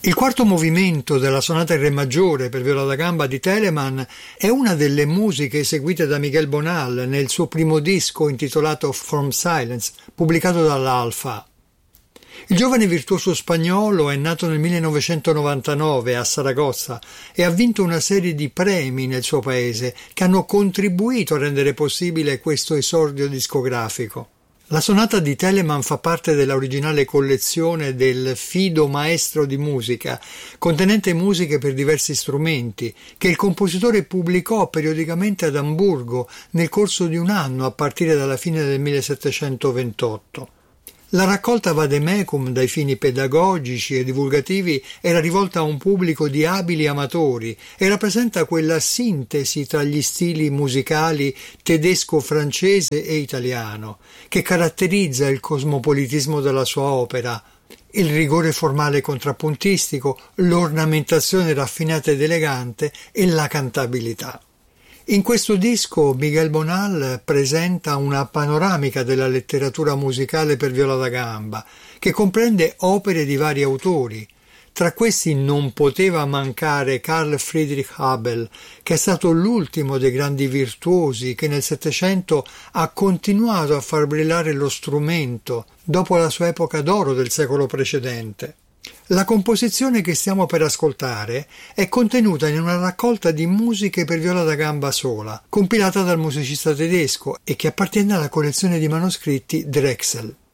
Il quarto movimento della sonata in re maggiore per viola da gamba di Telemann è una delle musiche eseguite da Miguel Bonal nel suo primo disco intitolato From Silence, pubblicato dall'Alfa. Il giovane virtuoso spagnolo è nato nel 1999 a Saragozza e ha vinto una serie di premi nel suo paese che hanno contribuito a rendere possibile questo esordio discografico. La sonata di Telemann fa parte dell'originale collezione del Fido Maestro di musica, contenente musiche per diversi strumenti, che il compositore pubblicò periodicamente ad Amburgo nel corso di un anno a partire dalla fine del 1728. La raccolta Vademecum dai fini pedagogici e divulgativi era rivolta a un pubblico di abili amatori e rappresenta quella sintesi tra gli stili musicali tedesco, francese e italiano che caratterizza il cosmopolitismo della sua opera, il rigore formale contrappuntistico, l'ornamentazione raffinata ed elegante e la cantabilità. In questo disco Miguel Bonal presenta una panoramica della letteratura musicale per viola da gamba, che comprende opere di vari autori. Tra questi non poteva mancare Carl Friedrich Abel, che è stato l'ultimo dei grandi virtuosi che nel Settecento ha continuato a far brillare lo strumento dopo la sua epoca d'oro del secolo precedente. La composizione che stiamo per ascoltare è contenuta in una raccolta di musiche per viola da gamba sola, compilata dal musicista tedesco e che appartiene alla collezione di manoscritti Drexel.